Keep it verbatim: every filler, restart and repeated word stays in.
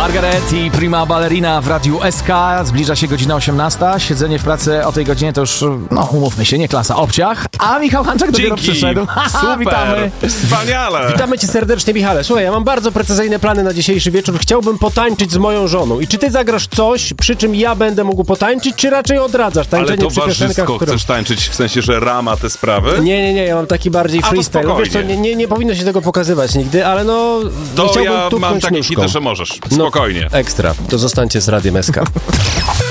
Margaret i Prima Ballerina w Radiu S K. Zbliża się godzina osiemnasta. Siedzenie w pracy o tej godzinie to już, no umówmy się, nie klasa obciach. A Michał Hanczak dopiero Dzięki. przyszedł. Super. Witamy. Wspaniale. Witamy cię serdecznie, Michale. Słuchaj, ja mam bardzo precyzyjne plany na dzisiejszy wieczór. Chciałbym potańczyć z moją żoną. I czy ty zagrasz coś, przy czym ja będę mógł potańczyć, czy raczej odradzasz tańczenie Ale przy piosenkach, towarzysko które... chcesz tańczyć, w sensie, że rama te sprawy? Nie, nie, nie, ja mam taki bardziej A to freestyle. No, wiesz co, spokojnie. nie, nie, nie powinno się tego pokazywać nigdy, ale no... To chciałbym ja mam tupnąć takie nóżką. hity, że możesz. Spokojnie. No, ekstra. To zostańcie z Radiem S K.